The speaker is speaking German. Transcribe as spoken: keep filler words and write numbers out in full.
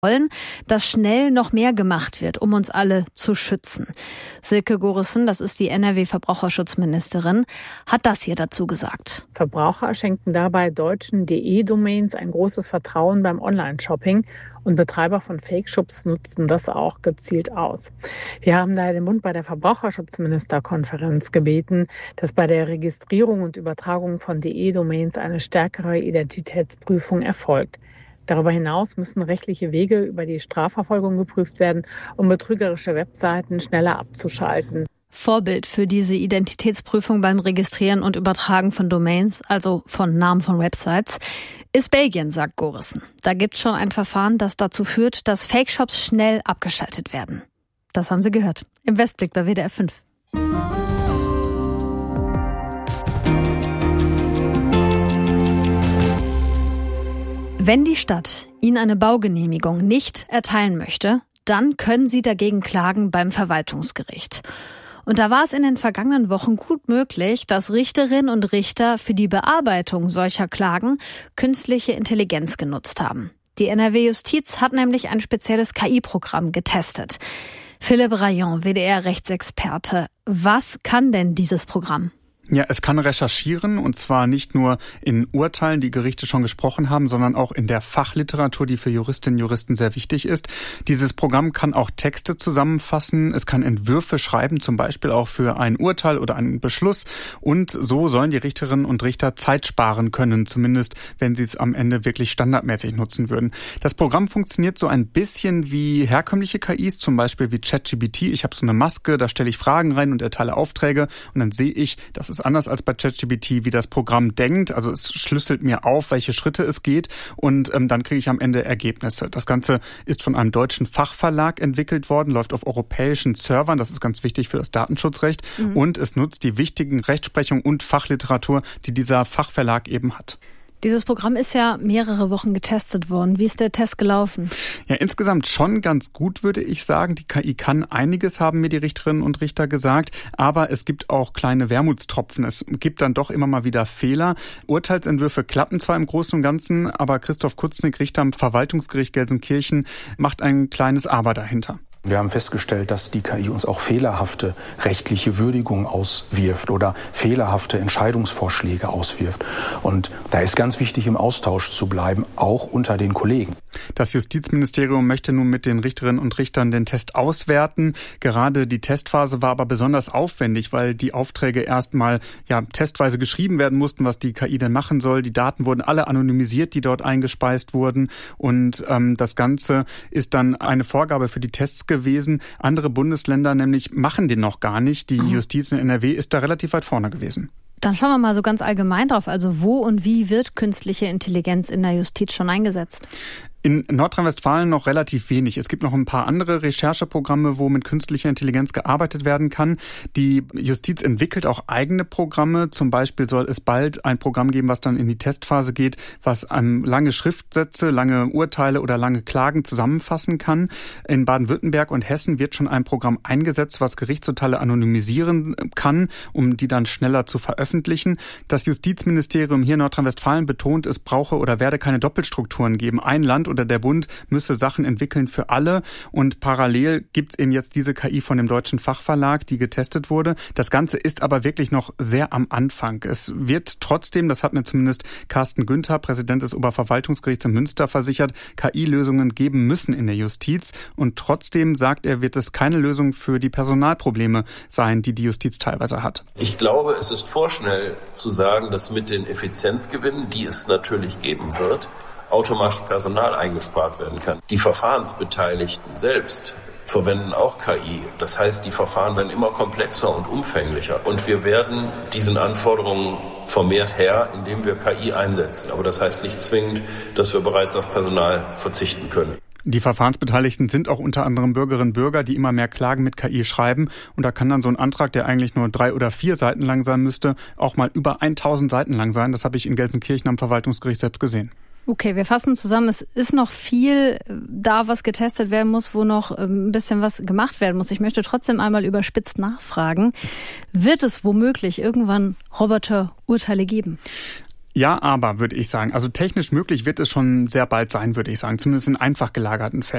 wollen, dass schnell noch mehr gemacht wird, um uns alle zu schützen. Silke Gorissen, das ist die N R W-Verbraucherschutzministerin, hat das hier dazu gesagt. Verbraucher schenken dabei deutschen D E-Domains ein großes Vertrauen beim Online-Shopping und Betreiber von Fake-Shops nutzen das auch gezielt aus. Wir haben daher den Bund bei der Verbraucherschutzministerkonferenz gebeten, dass bei der Registrierung und Übertragung von D E-Domains eine stärkere Identitätsprüfung erfolgt. Darüber hinaus müssen rechtliche Wege über die Strafverfolgung geprüft werden, um betrügerische Webseiten schneller abzuschalten. Vorbild für diese Identitätsprüfung beim Registrieren und Übertragen von Domains, also von Namen von Websites, ist Belgien, sagt Gorissen. Da gibt es schon ein Verfahren, das dazu führt, dass Fake-Shops schnell abgeschaltet werden. Das haben Sie gehört. Im Westblick bei W D R fünf. Wenn die Stadt Ihnen eine Baugenehmigung nicht erteilen möchte, dann können Sie dagegen klagen beim Verwaltungsgericht. Und da war es in den vergangenen Wochen gut möglich, dass Richterinnen und Richter für die Bearbeitung solcher Klagen künstliche Intelligenz genutzt haben. Die N R W-Justiz hat nämlich ein spezielles K I-Programm getestet. Philipp Rayon, W D R-Rechtsexperte. Was kann denn dieses Programm? Ja, es kann recherchieren, und zwar nicht nur in Urteilen, die Gerichte schon gesprochen haben, sondern auch in der Fachliteratur, die für Juristinnen und Juristen sehr wichtig ist. Dieses Programm kann auch Texte zusammenfassen, es kann Entwürfe schreiben, zum Beispiel auch für ein Urteil oder einen Beschluss. Und so sollen die Richterinnen und Richter Zeit sparen können, zumindest wenn sie es am Ende wirklich standardmäßig nutzen würden. Das Programm funktioniert so ein bisschen wie herkömmliche K Is, zum Beispiel wie ChatGPT. Ich habe so eine Maske, da stelle ich Fragen rein und erteile Aufträge und dann sehe ich, das ist anders als bei ChatGPT, wie das Programm denkt. Also es schlüsselt mir auf, welche Schritte es geht, und ähm, dann kriege ich am Ende Ergebnisse. Das Ganze ist von einem deutschen Fachverlag entwickelt worden, läuft auf europäischen Servern. Das ist ganz wichtig für das Datenschutzrecht. Mhm. Und es nutzt die wichtigen Rechtsprechung und Fachliteratur, die dieser Fachverlag eben hat. Dieses Programm ist ja mehrere Wochen getestet worden. Wie ist der Test gelaufen? Ja, insgesamt schon ganz gut, würde ich sagen. Die K I kann einiges, haben mir die Richterinnen und Richter gesagt. Aber es gibt auch kleine Wermutstropfen. Es gibt dann doch immer mal wieder Fehler. Urteilsentwürfe klappen zwar im Großen und Ganzen, aber Christoph Kutznick, Richter am Verwaltungsgericht Gelsenkirchen, macht ein kleines Aber dahinter. Wir haben festgestellt, dass die K I uns auch fehlerhafte rechtliche Würdigungen auswirft oder fehlerhafte Entscheidungsvorschläge auswirft. Und da ist ganz wichtig, im Austausch zu bleiben, auch unter den Kollegen. Das Justizministerium möchte nun mit den Richterinnen und Richtern den Test auswerten. Gerade die Testphase war aber besonders aufwendig, weil die Aufträge erstmal ja testweise geschrieben werden mussten, was die K I denn machen soll. Die Daten wurden alle anonymisiert, die dort eingespeist wurden. Und ähm, das Ganze ist dann eine Vorgabe für die Tests gewesen. Andere Bundesländer nämlich machen den noch gar nicht. Die Justiz in N R W ist da relativ weit vorne gewesen. Dann schauen wir mal so ganz allgemein drauf. Also wo und wie wird künstliche Intelligenz in der Justiz schon eingesetzt? In Nordrhein-Westfalen noch relativ wenig. Es gibt noch ein paar andere Rechercheprogramme, wo mit künstlicher Intelligenz gearbeitet werden kann. Die Justiz entwickelt auch eigene Programme. Zum Beispiel soll es bald ein Programm geben, was dann in die Testphase geht, was ähm, lange Schriftsätze, lange Urteile oder lange Klagen zusammenfassen kann. In Baden-Württemberg und Hessen wird schon ein Programm eingesetzt, was Gerichtsurteile anonymisieren kann, um die dann schneller zu veröffentlichen. Das Justizministerium hier in Nordrhein-Westfalen betont, es brauche oder werde keine Doppelstrukturen geben. Ein Land oder der Bund müsse Sachen entwickeln für alle, und parallel gibt es eben jetzt diese K I von dem deutschen Fachverlag, die getestet wurde. Das Ganze ist aber wirklich noch sehr am Anfang. Es wird trotzdem, das hat mir zumindest Carsten Günther, Präsident des Oberverwaltungsgerichts in Münster, versichert, K I-Lösungen geben müssen in der Justiz, und trotzdem, sagt er, wird es keine Lösung für die Personalprobleme sein, die die Justiz teilweise hat. Ich glaube, es ist vorschnell zu sagen, dass mit den Effizienzgewinnen, die es natürlich geben wird, automatisch Personal eingespart werden kann. Die Verfahrensbeteiligten selbst verwenden auch K I. Das heißt, die Verfahren werden immer komplexer und umfänglicher. Und wir werden diesen Anforderungen vermehrt Herr, indem wir K I einsetzen. Aber das heißt nicht zwingend, dass wir bereits auf Personal verzichten können. Die Verfahrensbeteiligten sind auch unter anderem Bürgerinnen und Bürger, die immer mehr Klagen mit K I schreiben. Und da kann dann so ein Antrag, der eigentlich nur drei oder vier Seiten lang sein müsste, auch mal über tausend Seiten lang sein. Das habe ich in Gelsenkirchen am Verwaltungsgericht selbst gesehen. Okay, wir fassen zusammen. Es ist noch viel da, was getestet werden muss, wo noch ein bisschen was gemacht werden muss. Ich möchte trotzdem einmal überspitzt nachfragen. Wird es womöglich irgendwann Roboterurteile geben? Ja, aber würde ich sagen. Also technisch möglich wird es schon sehr bald sein, würde ich sagen. Zumindest in einfach gelagerten Fällen.